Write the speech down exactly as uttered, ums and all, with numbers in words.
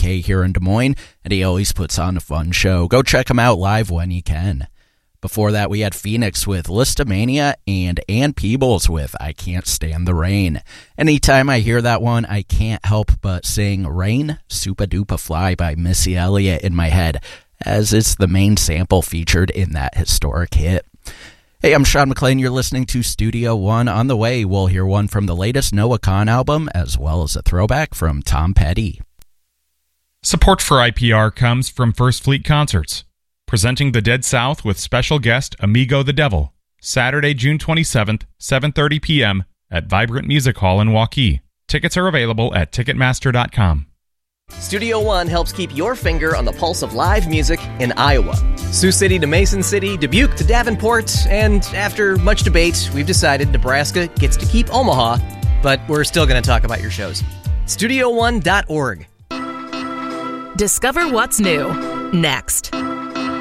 K here in Des Moines, and he always puts on a fun show. Go check him out live when you can. Before that, we had Phoenix with Listomania and Ann Peebles with I Can't Stand the Rain. Anytime I hear that one, I can't help but sing Rain, Supa Dupa Fly by Missy Elliott in my head, as it's the main sample featured in that historic hit. Hey, I'm Sean McLean. You're listening to Studio One. On the way, we'll hear one from the latest Noah Kahan album, as well as a throwback from Tom Petty. Support for I P R comes from First Fleet Concerts, presenting the Dead South with special guest Amigo the Devil, Saturday, June twenty-seventh, seven thirty p.m. at Vibrant Music Hall in Waukee. Tickets are available at Ticketmaster dot com. Studio One helps keep your finger on the pulse of live music in Iowa. Sioux City to Mason City, Dubuque to Davenport, and after much debate, we've decided Nebraska gets to keep Omaha, but we're still going to talk about your shows. studio one dot org. Discover what's new next.